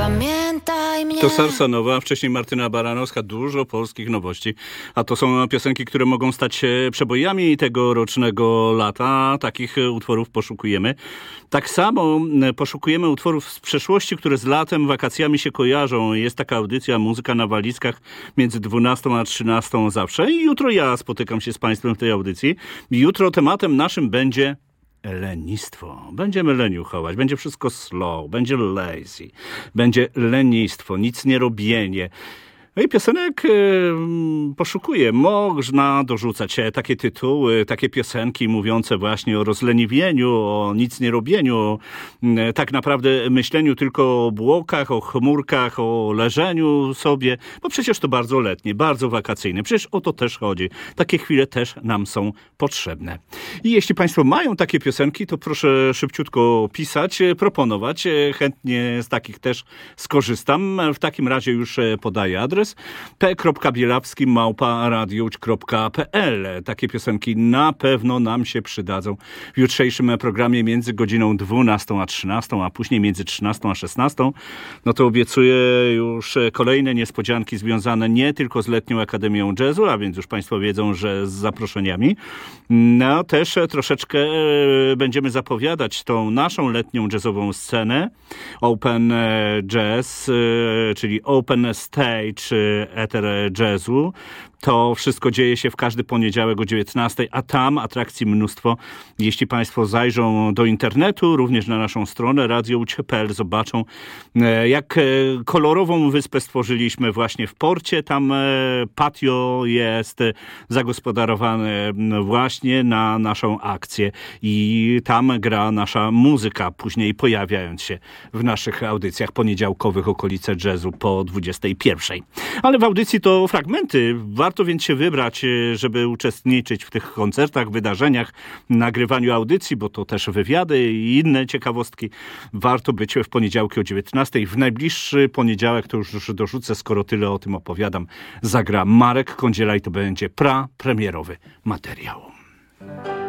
Pamiętaj mnie. To Sarsonowa, wcześniej Martyna Baranowska, dużo polskich nowości. A to są piosenki, które mogą stać się przebojami tegorocznego lata. Takich utworów poszukujemy. Tak samo poszukujemy utworów z przeszłości, które z latem, wakacjami się kojarzą. Jest taka audycja Muzyka na walizkach między 12 a 13 zawsze. I jutro ja spotykam się z Państwem w tej audycji. Jutro tematem naszym będzie lenistwo. Będziemy leniuchować, będzie wszystko slow, będzie lazy, będzie lenistwo, nic nie robienie. No i piosenek poszukuję. Można dorzucać takie tytuły, takie piosenki mówiące właśnie o rozleniwieniu, o nic nie robieniu, tak naprawdę myśleniu tylko o obłokach, o chmurkach, o leżeniu sobie, bo przecież to bardzo letnie, bardzo wakacyjne. Przecież o to też chodzi. Takie chwile też nam są potrzebne. I jeśli Państwo mają takie piosenki, to proszę szybciutko pisać, proponować. Chętnie z takich też skorzystam. W takim razie już podaję adres p.bielawski@radiowcz.pl. Takie piosenki na pewno nam się przydadzą w jutrzejszym programie między godziną 12 a 13, a później między 13 a 16. No to obiecuję już kolejne niespodzianki związane nie tylko z Letnią Akademią Jazzu, a więc już Państwo wiedzą, że z zaproszeniami. No też troszeczkę będziemy zapowiadać tą naszą letnią jazzową scenę Open Jazz, czyli Open Stage Eter Jazzu. To wszystko dzieje się w każdy poniedziałek o 19, a tam atrakcji mnóstwo. Jeśli Państwo zajrzą do internetu, również na naszą stronę radiowcz.pl, zobaczą, jak kolorową wyspę stworzyliśmy właśnie w porcie. Tam patio jest zagospodarowane właśnie na naszą akcję i tam gra nasza muzyka, później pojawiając się w naszych audycjach poniedziałkowych okolice jazzu po 21. Ale w audycji to fragmenty. Warto więc się wybrać, żeby uczestniczyć w tych koncertach, wydarzeniach, nagrywaniu audycji, bo to też wywiady i inne ciekawostki. Warto być w poniedziałki o 19. W najbliższy poniedziałek, to już dorzucę, skoro tyle o tym opowiadam, zagra Marek Kądziela i to będzie premierowy materiał.